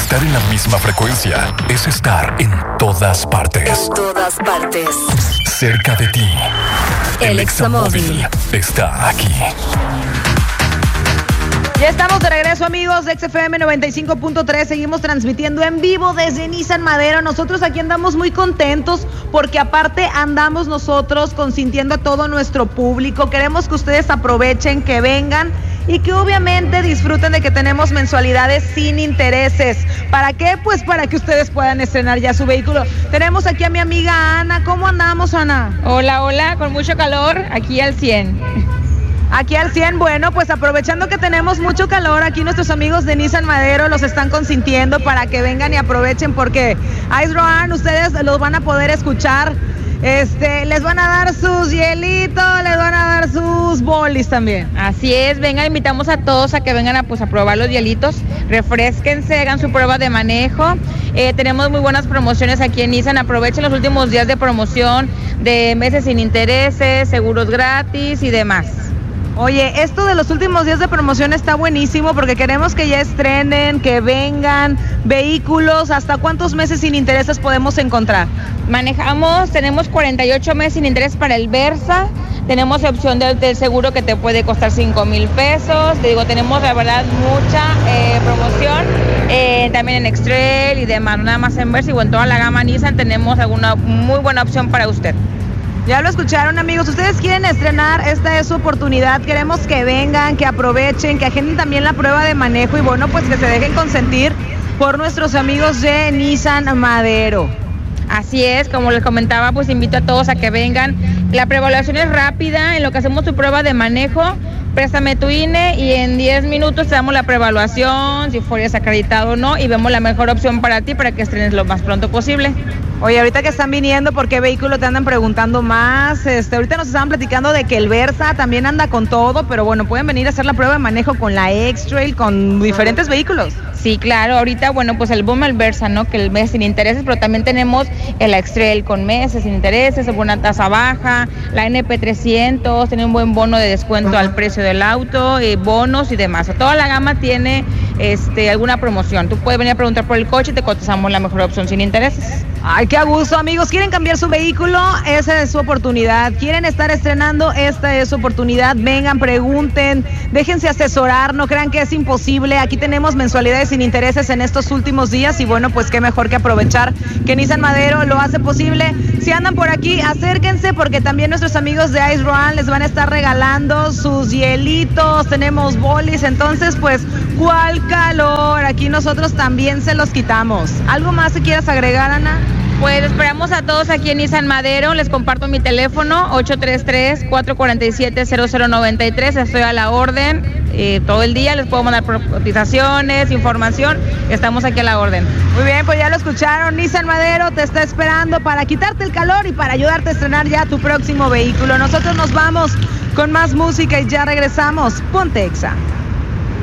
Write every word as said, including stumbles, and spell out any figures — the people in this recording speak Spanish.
Estar en la misma frecuencia es estar en todas partes. En todas partes. Cerca de ti. El Examóvil está aquí. Ya estamos de regreso, amigos de X F M noventa y cinco punto tres. Seguimos transmitiendo en vivo desde Nissan Madero. Nosotros aquí andamos muy contentos porque aparte andamos nosotros consintiendo a todo nuestro público. Queremos que ustedes aprovechen, que vengan y que obviamente disfruten de que tenemos mensualidades sin intereses. ¿Para qué? Pues para que ustedes puedan estrenar ya su vehículo. Tenemos aquí a mi amiga Ana. ¿Cómo andamos, Ana? Hola, hola, con mucho calor, aquí al cien. Aquí al cien, bueno, pues aprovechando que tenemos mucho calor, aquí nuestros amigos de Nissan Madero los están consintiendo para que vengan y aprovechen porque Ice Roan, ustedes los van a poder escuchar, este, les van a dar sus hielitos, les van a dar sus bolis también. Así es, vengan, invitamos a todos a que vengan a, pues, a probar los hielitos, refresquense, hagan su prueba de manejo. Eh, tenemos muy buenas promociones aquí en Nissan, aprovechen los últimos días de promoción de meses sin intereses, seguros gratis y demás. Oye, esto de los últimos días de promoción está buenísimo porque queremos que ya estrenen, que vengan vehículos. ¿Hasta cuántos meses sin intereses podemos encontrar? Manejamos, tenemos cuarenta y ocho meses sin interés para el Versa. Tenemos opción del de seguro que te puede costar cinco mil pesos. Te digo, tenemos la verdad mucha eh, promoción. Eh, también en X-Trail y demás, nada más en Versa. Y en toda la gama Nissan tenemos alguna muy buena opción para usted. Ya lo escucharon, amigos, ustedes quieren estrenar, esta es su oportunidad, queremos que vengan, que aprovechen, que agenden también la prueba de manejo y bueno, pues que se dejen consentir por nuestros amigos de Nissan Madero. Así es, como les comentaba, pues invito a todos a que vengan. La preevaluación es rápida, en lo que hacemos tu prueba de manejo, préstame tu I N E y en diez minutos te damos la preevaluación, si fueras acreditado o no, y vemos la mejor opción para ti para que estrenes lo más pronto posible. Oye, ahorita que están viniendo, ¿por qué vehículo te andan preguntando más? Este, ahorita nos estaban platicando de que el Versa también anda con todo, pero bueno, pueden venir a hacer la prueba de manejo con la X-Trail, con diferentes vehículos. Sí, claro, ahorita, bueno, pues el boom el Versa, ¿no? Que el mes sin intereses, pero también tenemos el X-Trail con meses sin intereses, buena tasa baja, la N P trescientos, tiene un buen bono de descuento uh-huh. al precio del auto, eh, bonos y demás. Toda la gama tiene este, alguna promoción. Tú puedes venir a preguntar por el coche y te cotizamos la mejor opción sin intereses. Ay, qué a gusto, amigos. ¿Quieren cambiar su vehículo? Esa es su oportunidad. ¿Quieren estar estrenando? Esta es su oportunidad. Vengan, pregunten, déjense asesorar, no crean que es imposible. Aquí tenemos mensualidades sin intereses en estos últimos días y bueno, pues qué mejor que aprovechar que Nissan Madero lo hace posible. Si andan por aquí, acérquense porque también nuestros amigos de Ice Roan les van a estar regalando sus hielitos, tenemos bolis, entonces pues, ¿cuál calor? Aquí nosotros también se los quitamos. ¿Algo más que quieras agregar, Ana? Pues esperamos a todos aquí en Nissan Madero. Les comparto mi teléfono, ocho tres tres, cuatro cuatro siete, cero cero nueve tres. Estoy a la orden eh, todo el día. Les puedo mandar cotizaciones, información. Estamos aquí a la orden. Muy bien, pues ya lo escucharon. Nissan Madero te está esperando para quitarte el calor y para ayudarte a estrenar ya tu próximo vehículo. Nosotros nos vamos con más música y ya regresamos. Ponte Exa.